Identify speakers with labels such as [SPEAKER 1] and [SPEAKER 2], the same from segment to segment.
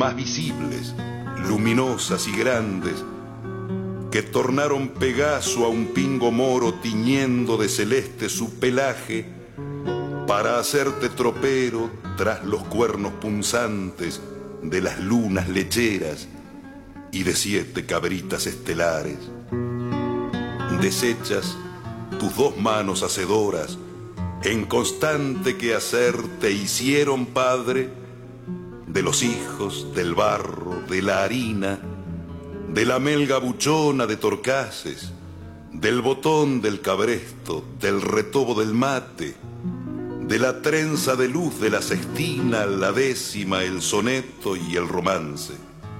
[SPEAKER 1] más visibles, luminosas y grandes, que tornaron Pegaso a un pingo moro tiñendo de celeste su pelaje para hacerte tropero tras los cuernos punzantes de las lunas lecheras y de 7 cabritas estelares. Deshechas tus 2 manos hacedoras, en constante quehacer te hicieron padre de los hijos del barro, de la harina, de la melga buchona de Torcaces, del botón del cabresto, del retobo del mate, de la trenza de luz de la sextina, la décima, el soneto y el romance.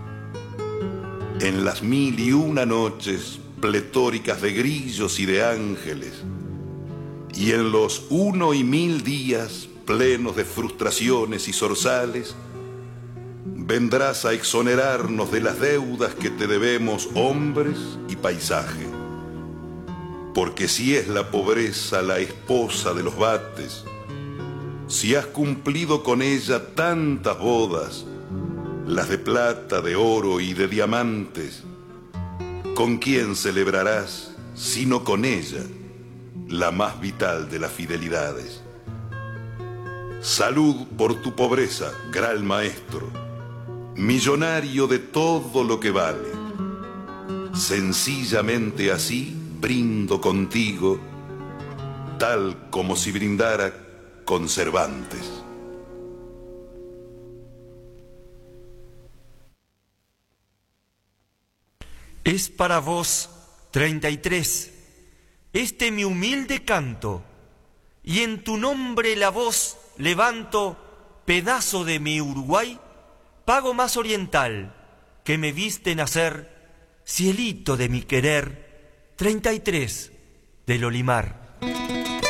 [SPEAKER 1] En las 1001 noches pletóricas de grillos y de ángeles, y en los 1 y 1000 días plenos de frustraciones y zorzales, vendrás a exonerarnos de las deudas que te debemos hombres y paisaje. Porque si es la pobreza la esposa de los bates, si has cumplido con ella tantas bodas, las de plata, de oro y de diamantes, ¿con quién celebrarás sino con ella, la más vital de las fidelidades? Salud por tu pobreza, gran maestro, millonario de todo lo que vale. Sencillamente así brindo contigo, tal como si brindara con Cervantes.
[SPEAKER 2] Es para vos, 33, este mi humilde canto, y en tu nombre la voz levanto, pedazo de mi Uruguay, pago más oriental, que me viste nacer, cielito de mi querer, 33, del Olimar.